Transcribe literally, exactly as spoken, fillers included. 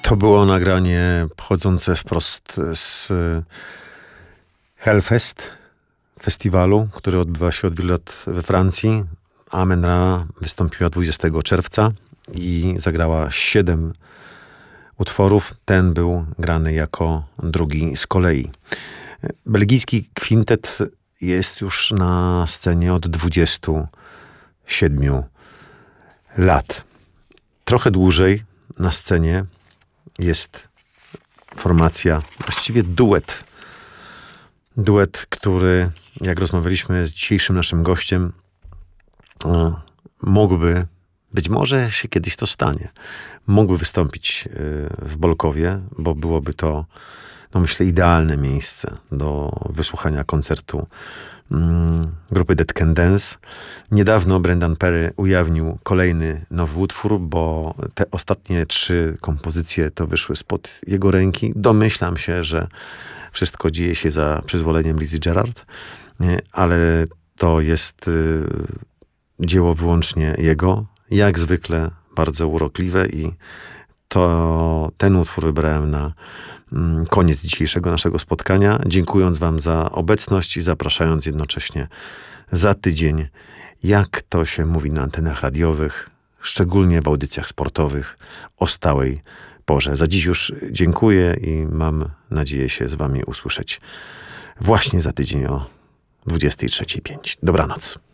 To było nagranie pochodzące wprost z Hellfest, festiwalu, który odbywa się od wielu lat we Francji. Amen Ra wystąpiła dwudziestego czerwca i zagrała siedem utworów. Ten był grany jako drugi z kolei. Belgijski kwintet jest już na scenie od dwudziestu siedmiu lat. Trochę dłużej na scenie jest formacja, właściwie duet. Duet, który, jak rozmawialiśmy z dzisiejszym naszym gościem, mógłby, być może się kiedyś to stanie, mógłby wystąpić w Bolkowie, bo byłoby to, no myślę, idealne miejsce do wysłuchania koncertu mm, grupy Dead Can Dance. Niedawno Brendan Perry ujawnił kolejny nowy utwór, bo te ostatnie trzy kompozycje to wyszły spod jego ręki. Domyślam się, że wszystko dzieje się za przyzwoleniem Lizzy Gerrard, ale to jest y, dzieło wyłącznie jego. Jak zwykle bardzo urokliwe i to ten utwór wybrałem na mm, koniec dzisiejszego naszego spotkania, dziękując wam za obecność i zapraszając jednocześnie za tydzień, jak to się mówi na antenach radiowych, szczególnie w audycjach sportowych, o stałej porze. Za dziś już dziękuję i mam nadzieję się z wami usłyszeć właśnie za tydzień o dwudziestej trzeciej pięć. Dobranoc.